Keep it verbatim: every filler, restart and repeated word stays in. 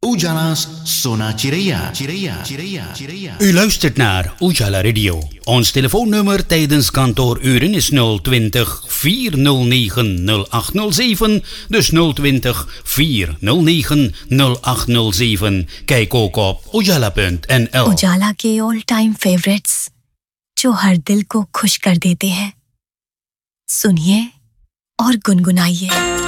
Ujala's Sona Chiraya, Chiraya, Chiraya, Chiraya. U luistert naar Ujala Radio. Ons telefoonnummer tijdens kantooruren is nul twintig, vier nul negen, nul acht nul zeven. Dus nul twintig, vier nul negen, nul acht nul zeven. Kijk ook op ujala punt n l. उजाला के all time favourites जो हर दिल को खुश कर देते हैं, सुनिए और गुनगुनाइए।